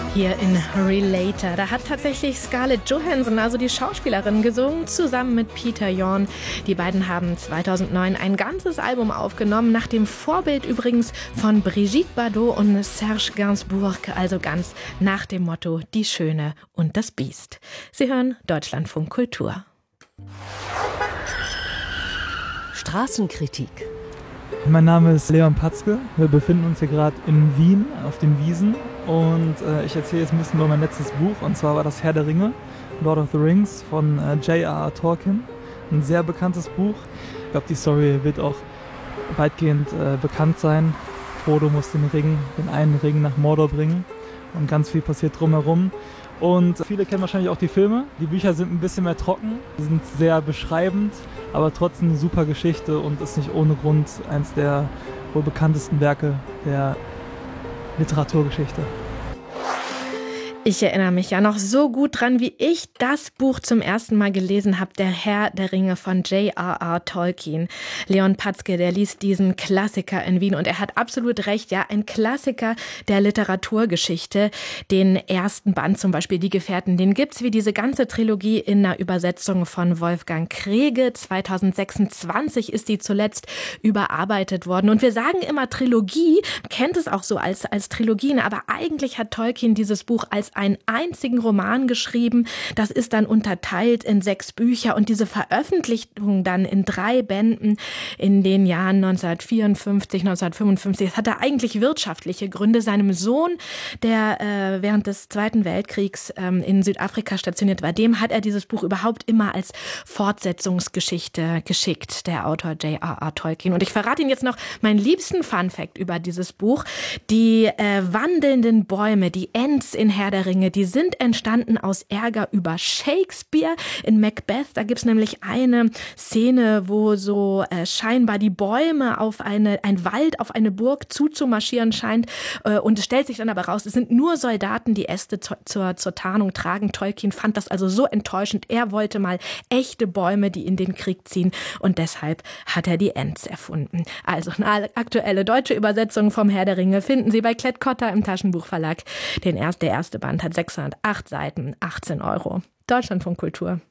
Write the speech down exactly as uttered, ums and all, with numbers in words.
Hier in Relator. Da hat tatsächlich Scarlett Johansson, also die Schauspielerin, gesungen, zusammen mit Peter Jorn. Die beiden haben zweitausendneun ein ganzes Album aufgenommen, nach dem Vorbild übrigens von Brigitte Bardot und Serge Gainsbourg, also ganz nach dem Motto Die Schöne und das Biest. Sie hören Deutschlandfunk Kultur. Straßenkritik. Mein Name ist Leon Patzke. Wir befinden uns hier gerade in Wien auf den Wiesen und äh, ich erzähle jetzt ein bisschen über mein letztes Buch, und zwar war das Herr der Ringe, Lord of the Rings von äh, J R R. Tolkien. Ein sehr bekanntes Buch. Ich glaube, die Story wird auch weitgehend äh, bekannt sein. Frodo muss den Ring, den einen Ring nach Mordor bringen und ganz viel passiert drumherum. Und viele kennen wahrscheinlich auch die Filme. Die Bücher sind ein bisschen mehr trocken, sind sehr beschreibend, aber trotzdem eine super Geschichte und ist nicht ohne Grund eines der wohl bekanntesten Werke der Literaturgeschichte. Ich erinnere mich ja noch so gut dran, wie ich das Buch zum ersten Mal gelesen habe, Der Herr der Ringe von J R R. Tolkien. Leon Patzke, der liest diesen Klassiker in Wien und er hat absolut recht, ja, ein Klassiker der Literaturgeschichte. Den ersten Band zum Beispiel, Die Gefährten, den gibt's wie diese ganze Trilogie in einer Übersetzung von Wolfgang Krege. zweitausendsechsundzwanzig ist die zuletzt überarbeitet worden und wir sagen immer Trilogie, kennt es auch so als, als Trilogien, aber eigentlich hat Tolkien dieses Buch als einen einzigen Roman geschrieben. Das ist dann unterteilt in sechs Bücher und diese Veröffentlichung dann in drei Bänden in den Jahren neunzehnhundertvierundfünfzig, neunzehnhundertfünfundfünfzig. Das hatte eigentlich wirtschaftliche Gründe. Seinem Sohn, der äh, während des Zweiten Weltkriegs ähm, in Südafrika stationiert war, dem hat er dieses Buch überhaupt immer als Fortsetzungsgeschichte geschickt, der Autor J R R. Tolkien. Und ich verrate Ihnen jetzt noch meinen liebsten Funfact über dieses Buch. Die äh, wandelnden Bäume, die Ents in Herr der Ringe, die sind entstanden aus Ärger über Shakespeare. In Macbeth, da gibt's nämlich eine Szene, wo so äh, scheinbar die Bäume auf eine, ein Wald auf eine Burg zuzumarschieren scheint. Äh, und es stellt sich dann aber raus, es sind nur Soldaten, die Äste zu, zur, zur Tarnung tragen. Tolkien fand das also so enttäuschend. Er wollte mal echte Bäume, die in den Krieg ziehen. Und deshalb hat er die Ents erfunden. Also eine aktuelle deutsche Übersetzung vom Herr der Ringe finden Sie bei Klett-Cotta im Taschenbuchverlag. Den erst, der erste Band hat sechshundertacht Seiten, achtzehn Euro. Deutschlandfunk Kultur.